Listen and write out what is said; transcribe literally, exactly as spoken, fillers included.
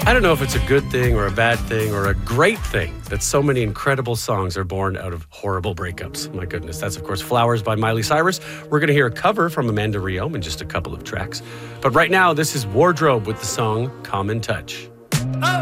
I don't know if it's a good thing or a bad thing or a great thing that so many incredible songs are born out of horrible breakups. My goodness. That's, of course, Flowers by Miley Cyrus. We're going to hear a cover from Amanda Rioux in just a couple of tracks. But right now, this is Wardrobe with the song Common Touch.